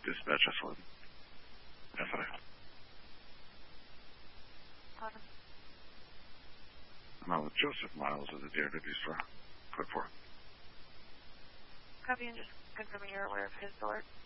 Dispatch S11. FI. I'm out with Joseph Miles of the DRW store. Code 4. Copy, and just confirming you're aware of his alert.